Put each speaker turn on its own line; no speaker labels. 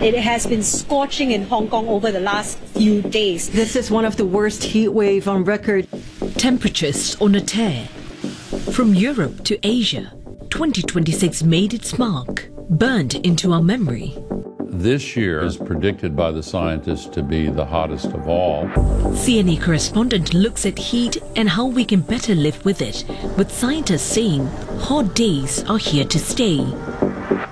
It has been scorching in Hong Kong over the last few days.
This is one of the worst heat wave on record.
Temperatures on a tear. From Europe to Asia, 2026 made its mark, burned into our memory.
This year is predicted by the scientists to be the hottest of all.
CNA correspondent looks at heat and how we can better live with it, with scientists saying hot days are here to stay.